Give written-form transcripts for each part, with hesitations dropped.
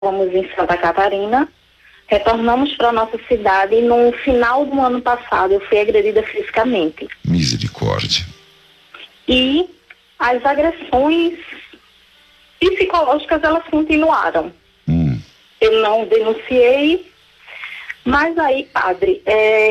Fomos em Santa Catarina, retornamos para nossa cidade e no final do ano passado eu fui agredida fisicamente. Misericórdia. E as agressões psicológicas, elas continuaram. Eu não denunciei, mas aí, padre,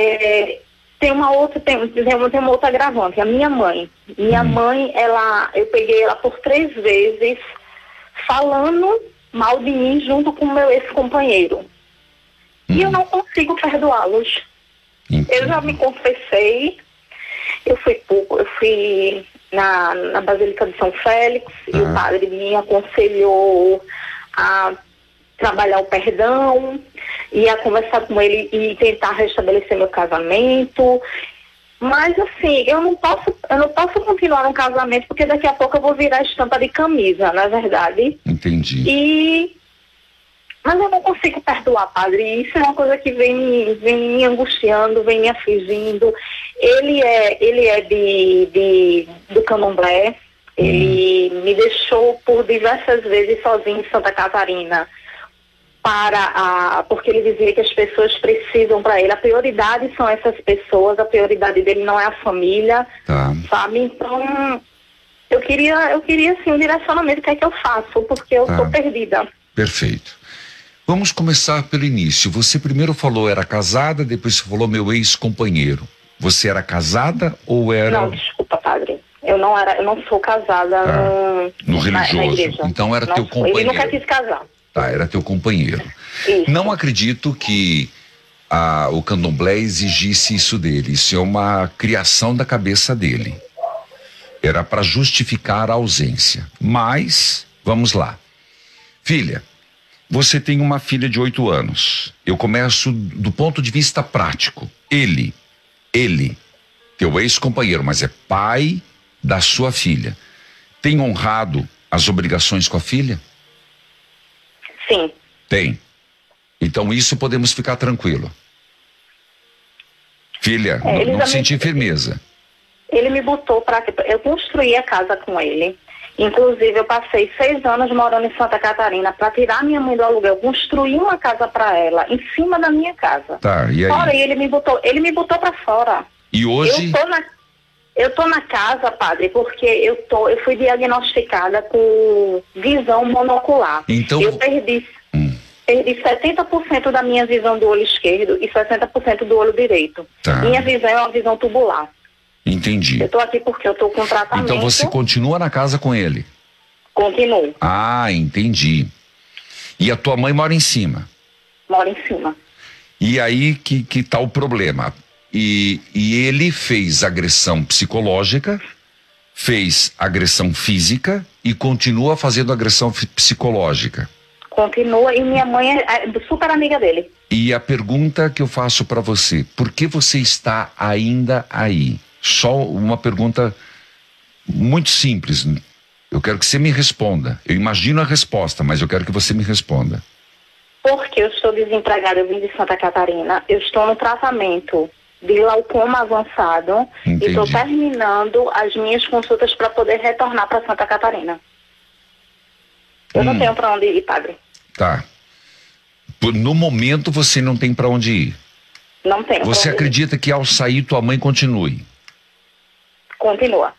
tem uma outra agravante, a minha mãe. Minha mãe, eu peguei ela por 3 vezes falando mal de mim junto com o meu ex-companheiro. E eu não consigo perdoá-los. Eu já me confessei, eu fui na Basílica de São Félix e o padre me aconselhou a trabalhar o perdão e a conversar com ele e tentar restabelecer meu casamento. Mas assim, eu não posso continuar um casamento porque daqui a pouco eu vou virar estampa de camisa, não é verdade? Entendi. Mas eu não consigo perdoar, padre. Isso é uma coisa que vem me angustiando, vem me afligindo. Ele é do Candomblé. Ele me deixou por diversas vezes sozinho em Santa Catarina. Porque ele dizia que as pessoas precisam para ele. A prioridade são essas pessoas, a prioridade dele não é a família, sabe? Então, eu queria assim, um direcionamento, o que é que eu faço? Porque eu estou perdida. Perfeito. Vamos começar pelo início. Você primeiro falou era casada, depois você falou meu ex-companheiro. Você era casada ou era... Não, desculpa, padre. Eu não sou casada no religioso. na igreja. Então era teu companheiro. Ele nunca quis casar. Era teu companheiro. Isso. Não acredito que o candomblé exigisse isso dele. Isso é uma criação da cabeça dele. Era para justificar a ausência. Mas, vamos lá. Filha, você tem uma filha de 8 anos. Eu começo do ponto de vista prático. Ele, teu ex-companheiro, mas é pai da sua filha, tem honrado as obrigações com a filha? Sim. Tem. Então isso podemos ficar tranquilo. Filha, não senti firmeza. Ele me botou eu construí a casa com ele. Inclusive, eu passei 6 anos morando em Santa Catarina para tirar minha mãe do aluguel, construir uma casa para ela, em cima da minha casa. E aí? Porém, ele me botou para fora. E hoje? Eu tô na casa, padre, porque eu fui diagnosticada com visão monocular. Então... Eu perdi 70% da minha visão do olho esquerdo e 60% do olho direito. Minha visão é uma visão tubular. Entendi. Eu tô aqui porque eu tô com tratamento. Então você continua na casa com ele? Continuo. Entendi. E a tua mãe mora em cima? Mora em cima. E aí que tá o problema? E ele fez agressão psicológica, fez agressão física e continua fazendo agressão psicológica. Continua, e minha mãe é super amiga dele. E a pergunta que eu faço para você, por que você está ainda aí? Só uma pergunta muito simples. Eu quero que você me responda. Eu imagino a resposta, mas eu quero que você me responda. Porque eu estou desempregada, eu vim de Santa Catarina, eu estou no tratamento de glaucoma avançado. Entendi. E estou terminando as minhas consultas para poder retornar para Santa Catarina. Eu não tenho para onde ir, padre. No momento você não tem para onde ir. Não tenho. Você acredita que ao sair tua mãe continue? Continua.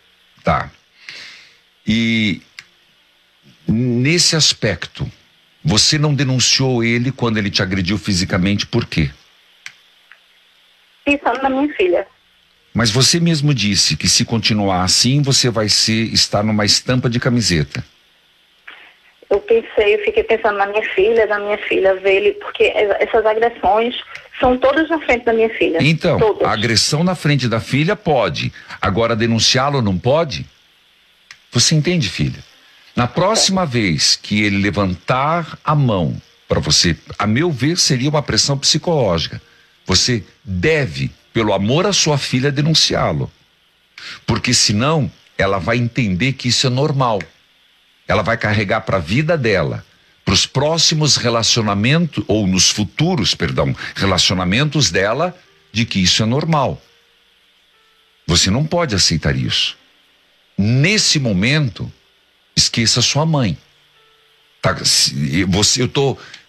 E nesse aspecto, você não denunciou ele quando ele te agrediu fisicamente, por quê? Pensando na minha filha. Mas você mesmo disse que se continuar assim, você vai estar numa estampa de camiseta. Eu fiquei pensando na minha filha, ver ele, porque essas agressões são todas na frente da minha filha. Então, todas. A agressão na frente da filha pode. Agora, denunciá-lo não pode? Você entende, filha? Na próxima vez que ele levantar a mão para você, a meu ver, seria uma pressão psicológica. Você deve, pelo amor à sua filha, denunciá-lo. Porque senão, ela vai entender que isso é normal. Ela vai carregar para a vida dela, para os próximos relacionamentos, ou nos futuros, relacionamentos dela, de que isso é normal. Você não pode aceitar isso. Nesse momento, esqueça sua mãe. Tá, eu tô